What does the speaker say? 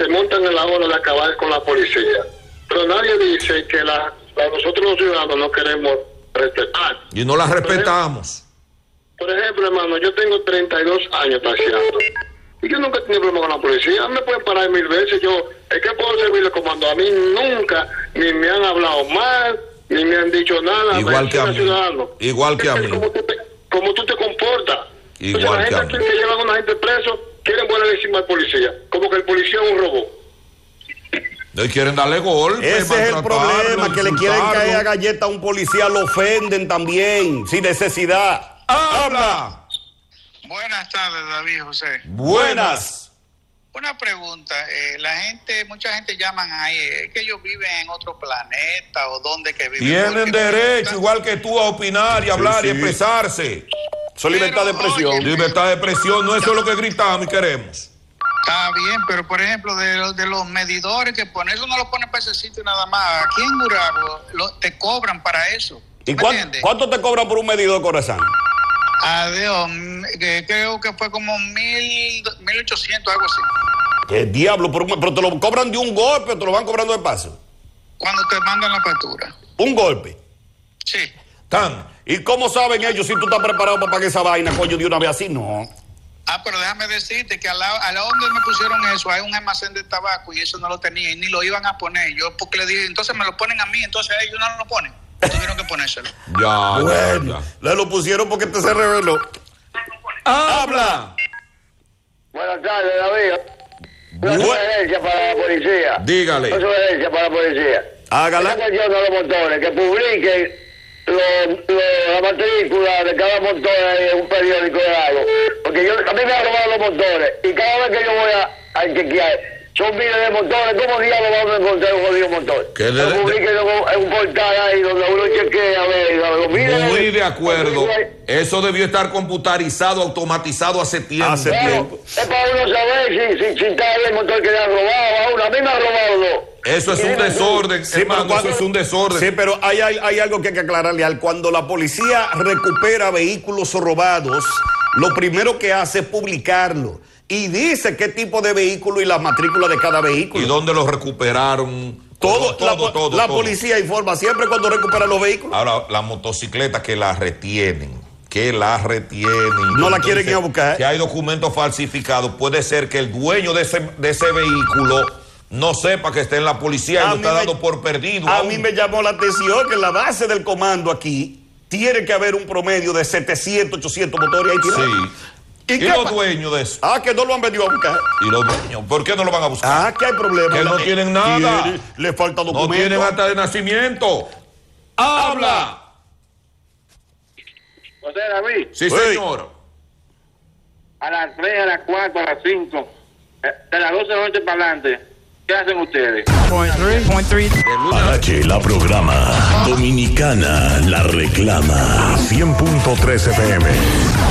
se montan en la ola de acabar con la policía. Pero nadie dice que nosotros los ciudadanos no queremos respetar. Y no la respetamos. Por ejemplo, hermano, yo tengo 32 años taxiando. Y yo nunca he tenido problema con la policía. Me pueden parar 1000 veces. Es que puedo servirle comando. A mí nunca ni me han hablado mal, ni me han dicho nada. Igual que a mí. Igual que a mí. Como tú te comportas. Igual que a mí. La gente que llevan a una gente preso quieren ponerle encima al policía. Como que el policía es un robot. No quieren darle golpes. Ese es el problema, que le quieren caer a galleta a un policía, lo ofenden también, sin necesidad. ¡Habla! Buenas tardes, David José. Buenas. Una pregunta, mucha gente llaman ahí, es que ellos viven en otro planeta o dónde que viven. Tienen derecho, igual que tú, a opinar y hablar y expresarse. Eso es libertad de expresión. Libertad de expresión, no eso es lo que gritamos y queremos. Está bien, pero por ejemplo, de los medidores que ponen, eso no lo ponen para ese sitio nada más. Aquí en Gurabo te cobran para eso. ¿Y cuánto te cobran por un medidor, corazón? Adiós, creo que fue como 1,800, algo así. ¿Qué diablo? Pero te lo cobran de un golpe o te lo van cobrando de paso. Cuando te mandan la factura. ¿Un golpe? Sí. ¿Y cómo saben ellos si tú estás preparado para pagar esa vaina, coño, de una vez así? No. Pero déjame decirte que al lado donde me pusieron eso hay un almacén de tabaco y eso no lo tenía y ni lo iban a poner. Yo porque le dije, entonces me lo ponen a mí, entonces ellos no lo ponen. Tuvieron que ponérselo. Ya. Le lo pusieron porque se reveló. ¡Habla! Buenas tardes, David. Una sugerencia para la policía. Dígale. Una sugerencia para la policía. Hágala. Esta cuestión de los motores, que publiquen la matrícula de cada motor en un periódico de algo. Porque a mí me han robado los motores y cada vez que yo voy a chequear, son miles de motores. ¿Cómo diablos vamos a encontrar un jodido motor? Que publiquen en un portal ahí donde uno chequea, a ver, los miles. Muy de acuerdo. Eso debió estar computarizado, automatizado hace tiempo. Es para uno saber si está ahí el motor que le han robado a uno. A mí me han robado dos. Eso es un desorden, sí, hermano, eso es un desorden. Sí, pero hay algo que hay que aclararle. Cuando la policía recupera vehículos robados, lo primero que hace es publicarlo. Y dice qué tipo de vehículo y la matrícula de cada vehículo. ¿Y dónde los recuperaron? Todo. La policía informa siempre cuando recupera los vehículos. Ahora, las motocicletas que las retienen. No la quieren ir a buscar. Si hay documentos falsificados, puede ser que el dueño de ese vehículo no sepa que está en la policía y lo está dando por perdido. A mí me llamó la atención que en la base del comando aquí tiene que haber un promedio de 700, 800 motores ahí tirados. Sí. ¿Y los dueños de eso? Que no lo han venido a buscar. ¿Y los dueños? ¿Por qué no lo van a buscar? Que hay problemas. Que no tienen nada. Le falta documento. No tienen acta de nacimiento. ¡Habla! ¿José David? Sí, señor. A las 3, a las 4, a las 5, de las 12 de la noche para adelante, ¿qué hacen ustedes? Parache la programa. Dominicana la reclama. 100.3 FM.